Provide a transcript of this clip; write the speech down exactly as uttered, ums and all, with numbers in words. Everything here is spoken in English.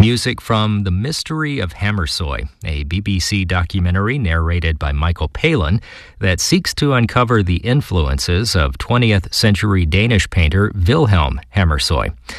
music from The Mystery of Hammershøi, a B B C documentary narrated by Michael Palin that seeks to uncover the influences of twentieth century Danish painter Wilhelm Hammershøi.